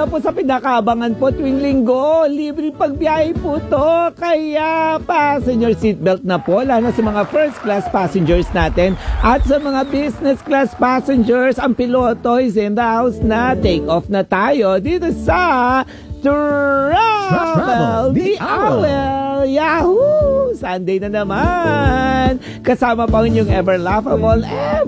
na po sa pinakaabangan po tuwing linggo. Libre pagbiyahe po to. Kaya passenger seatbelt na po, lalo sa mga first class passengers natin. At sa mga business class passengers, ang piloto is in the house na. Take off na tayo dito sa Travel the Owl. Yahoo! Sunday na naman. Kasama pa rin yung ever lovable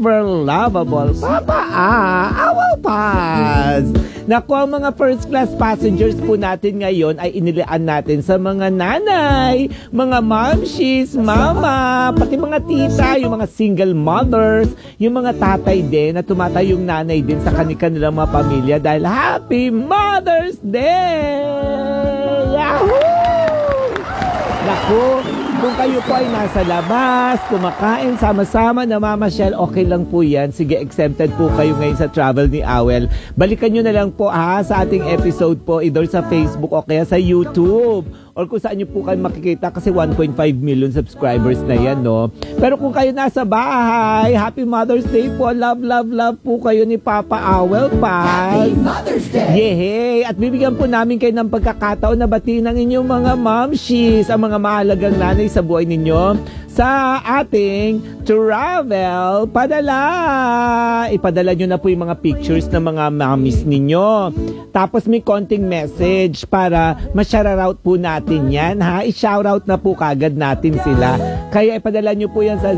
Papa Owl Pass. Naku, ang mga first class passengers po natin ngayon ay inilaan natin sa mga nanay, mga momshies, mama, pati mga tita, yung mga single mothers, yung mga tatay din na tumatayong nanay din sa kanilang mga pamilya dahil Happy Mother's Day! Yahoo! Naku, kung kayo po ay nasa labas, kumakain, sama-sama, namamasyal, okay lang po yan. Sige, exempted po kayo ngayon sa Travel ni Awel. Balikan nyo na lang po sa ating episode po, either sa Facebook o kaya sa YouTube. Or kung saan nyo po kayo makikita kasi 1.5 million subscribers na yan, no? Pero kung kayo nasa bahay, Happy Mother's Day po. Love, love, love po kayo ni Papa Owl Pass. Happy Mother's Day! Yehey! At bibigyan po namin kayo ng pagkakataon na batiin ang inyong mga momshies, ang mga mahalagang nanay sa buhay ninyo sa ating travel padala. Ipadala nyo na po yung mga pictures ng mga mommies ninyo. Tapos may konting message para ma-shoutout po natin yan, ha? I-shoutout na po kagad natin sila. Kaya ipadala nyo po yan sa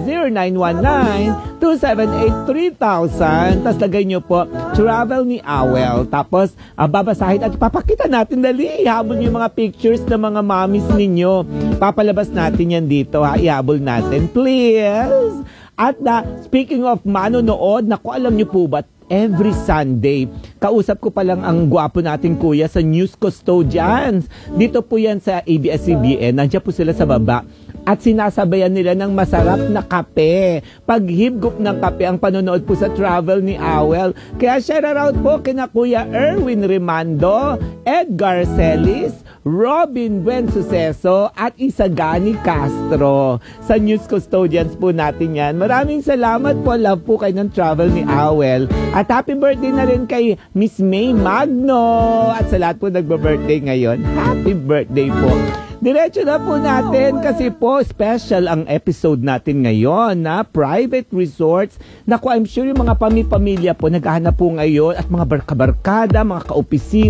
0919-278-3000. Tapos lagay nyo po Travel ni Awel. Tapos babasahin at papakita natin dali. Ihabol nyo yung mga pictures ng mga mommies ninyo. Papalabas natin yan dito, ha? Ihabol natin, please. At speaking of manonood, naku, alam nyo po ba, every Sunday, kausap ko pa lang ang gwapo nating kuya sa News Custodians. Dito po yan sa ABS-CBN. Nandiyan po sila sa baba. At sinasabayan nila ng masarap na kape. Paghibgop ng kape ang panonood po sa Travel ni Awel. Kaya shoutout po kina Kuya Erwin Rimando, Edgar Celis, Robin Buensuceso at Isagani Castro. Sa News Custodians po natin yan. Maraming salamat po. Love po kayo ng Travel ni Awel. At happy birthday na rin kay Miss May Magno. At sa lahat po nagba-birthday ngayon, happy birthday po. Diretso na po natin kasi po special ang episode natin ngayon na private resorts. Naku, I'm sure yung mga pamilya po naghahanap po ngayon at mga barkabarkada, mga kaopisina,